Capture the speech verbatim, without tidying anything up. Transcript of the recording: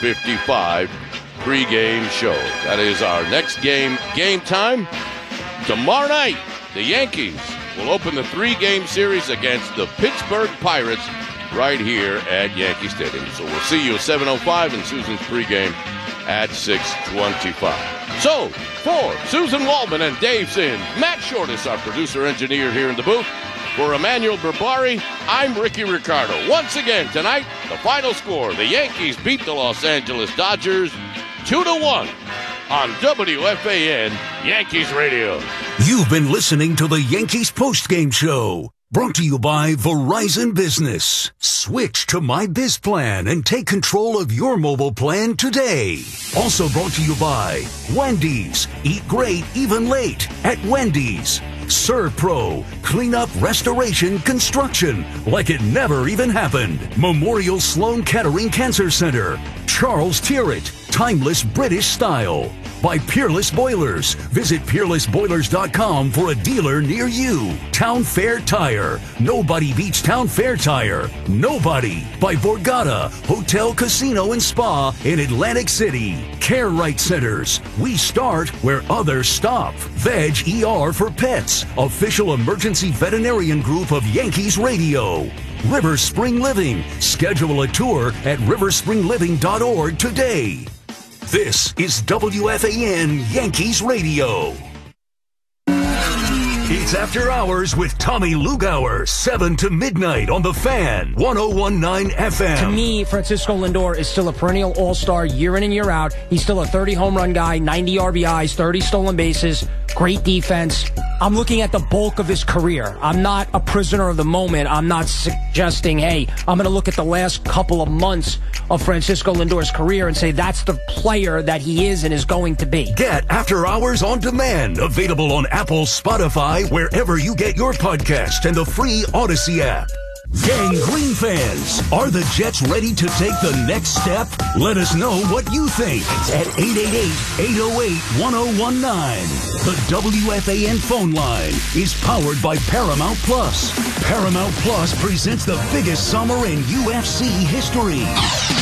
fifty-five pregame show. That is our next game. Game time tomorrow night. The Yankees will open the three-game series against the Pittsburgh Pirates right here at Yankee Stadium. So we'll see you at seven oh five and Susan's pregame at six twenty-five. So, for Susan Waldman and Dave Sims, Matt Shortis, our producer-engineer here in the booth, for Emmanuel Berbari, I'm Ricky Ricardo. Once again, tonight, the final score, the Yankees beat the Los Angeles Dodgers two to one on W F A N Yankees Radio. You've been listening to the Yankees postgame show, brought to you by Verizon Business. Switch to My Biz Plan and take control of your mobile plan today. Also brought to you by Wendy's. Eat great even late at Wendy's. ServPro, cleanup, restoration, construction, like it never even happened. Memorial Sloan Kettering Cancer Center. Charles Tyrrell, timeless British style. By Peerless Boilers. Visit peerless boilers dot com for a dealer near you. Town Fair Tire. Nobody beats Town Fair Tire. Nobody. By Borgata, Hotel, Casino, and Spa in Atlantic City. Care Right Centers. We start where others stop. Veg E R for Pets. Official emergency veterinarian group of Yankees Radio. River Spring Living. Schedule a tour at river spring living dot org today. This is W F A N Yankees Radio. It's After Hours with Tommy Lugauer, seven to midnight on The Fan, one oh one point nine F M. To me, Francisco Lindor is still a perennial all-star year in and year out. He's still a thirty home run guy, ninety R B Is, thirty stolen bases, great defense. I'm looking at the bulk of his career. I'm not a prisoner of the moment. I'm not suggesting, hey, I'm going to look at the last couple of months of Francisco Lindor's career and say that's the player that he is and is going to be. Get After Hours on demand, available on Apple, Spotify, wherever you get your podcast, and the free Odyssey app. Gang Green fans, are the Jets ready to take the next step? Let us know what you think at eight eight eight, eight oh eight, one oh one nine. The W F A N phone line is powered by Paramount Plus. Paramount Plus presents the biggest summer in U F C history.